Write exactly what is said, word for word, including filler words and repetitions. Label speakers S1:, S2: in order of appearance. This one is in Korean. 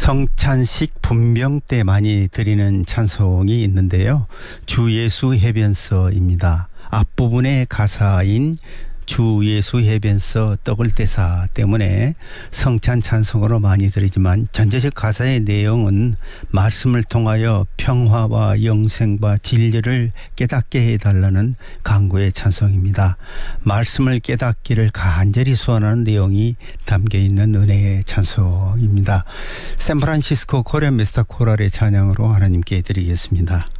S1: 성찬식 분명 때 많이 드리는 찬송이 있는데요. 주 예수 해변서입니다. 앞부분의 가사인 주 예수 해변서 떡을 떼사 때문에 성찬 찬송으로 많이 드리지만 전체적 가사의 내용은 말씀을 통하여 평화와 영생과 진리를 깨닫게 해달라는 간구의 찬송입니다. 말씀을 깨닫기를 간절히 소원하는 내용이 담겨있는 은혜의 찬송입니다. 샌프란시스코 코리안 메스타 코랄의 찬양으로 하나님께 드리겠습니다.